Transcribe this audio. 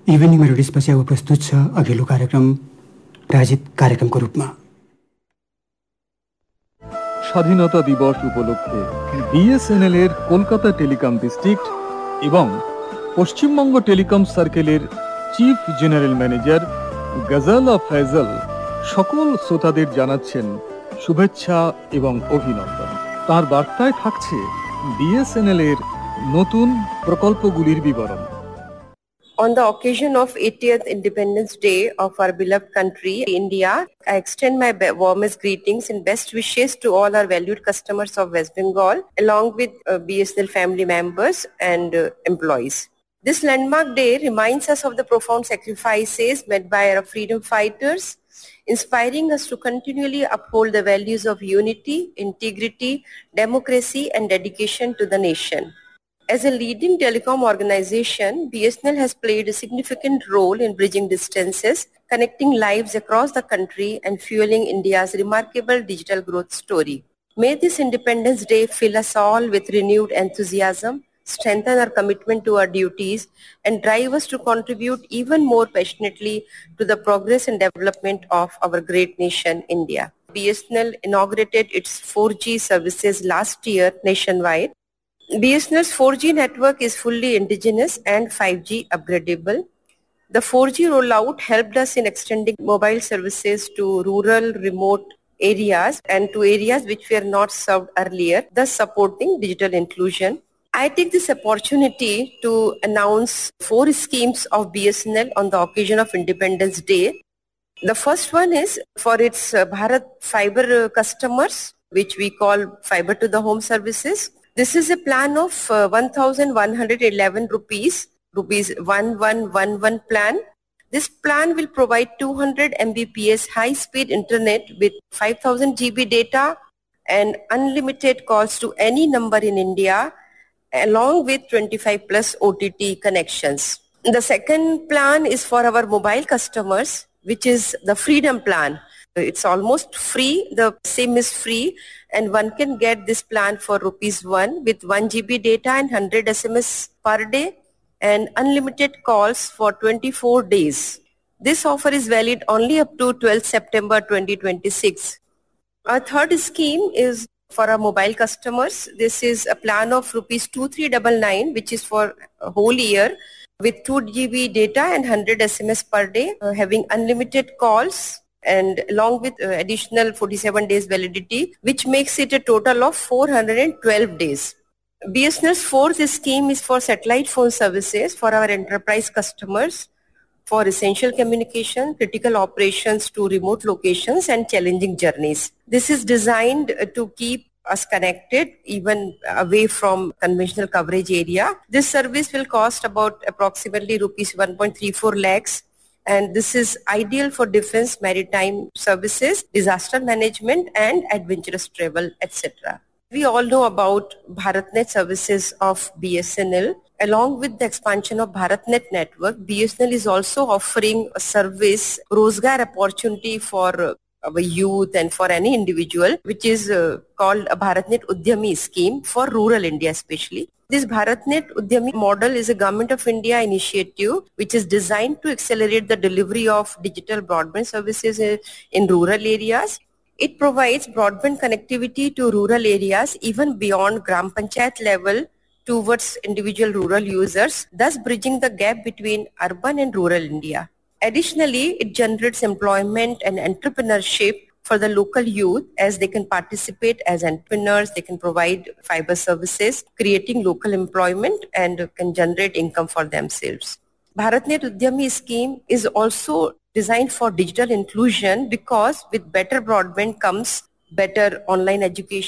Evening मेलोडिसपछि अब प्रस्तुत छ अघिल्लो कार्यक्रम प्रायोजित कार्यक्रमको रूपमा। স্বাধীনতা দিবস উপলক্ষে বিএসএনএল এর কলকাতা টেলিকম ডিস্ট্রিক্ট এবং পশ্চিমবঙ্গ টেলিকম সার্কেলের চিফ জেনারেল ম্যানেজার গজালা ফয়জল সকল শ্রোতাদের জানাচ্ছেন শুভেচ্ছা এবং অভিনন্দন। তার বার্তায় থাকছে বিএসএনএল এর নতুন প্রকল্পগুলির বিবরণ। On the occasion of 80th Independence Day of our beloved country, India, I extend my warmest greetings and best wishes to all our valued customers of West Bengal, along with BSNL family members and employees. This landmark day reminds us of the profound sacrifices made by our freedom fighters, inspiring us to continually uphold the values of unity, integrity, democracy, and dedication to the nation. As a leading telecom organization, BSNL has played a significant role in bridging distances, connecting lives across the country and fueling India's remarkable digital growth story. May this Independence Day fill us all with renewed enthusiasm, strengthen our commitment to our duties, and drive us to contribute even more passionately to the progress and development of our great nation, India. BSNL inaugurated its 4G services last year nationwide. BSNL's 4G network is fully indigenous and 5G upgradable. The 4G rollout helped us in extending mobile services to rural, remote areas and to areas which were not served earlier, thus supporting digital inclusion. I take this opportunity to announce 4 schemes of BSNL on the occasion of Independence Day. The first one is for its Bharat Fiber customers, which we call Fiber to the Home services. This is a plan of 1,111 rupees 1111 plan. This plan will provide 200 Mbps high-speed internet with 5,000 GB data and unlimited calls to any number in India, along with 25 plus OTT connections. The second plan is for our mobile customers, which is the Freedom Plan. It's almost free. The SIM is free and one can get this plan for ₹1 with 1 GB data and 100 SMS per day and unlimited calls for 24 days. This offer is valid only up to 12 September 2026. Our third scheme is for our mobile customers. This is a plan of ₹2399, which is for a whole year with 2 GB data and 100 SMS per day, having unlimited calls and along with additional 47 days validity, which makes it a total of 412 days. BSNL's fourth scheme is for satellite phone services for our enterprise customers for essential communication, critical operations to remote locations and challenging journeys. This is designed to keep us connected even away from conventional coverage area. This service will cost about approximately rupees 1.34 lakhs. And this is ideal for defense, maritime services, disaster management and adventurous travel, etc. We all know about BharatNet services of BSNL. Along with the expansion of BharatNet network, BSNL is also offering a service, Rozgar opportunity for our youth and for any individual, which is called a BharatNet Udyami scheme for rural India especially. This BharatNet Udyami model is a Government of India initiative which is designed to accelerate the delivery of digital broadband services in rural areas. It provides broadband connectivity to rural areas even beyond Gram Panchayat level towards individual rural users, thus bridging the gap between urban and rural India. Additionally, it generates employment and entrepreneurship for the local youth as they can participate as entrepreneurs, they can provide fiber services, creating local employment and can generate income for themselves. BharatNet Udyami scheme is also designed for digital inclusion because with better broadband comes better online education.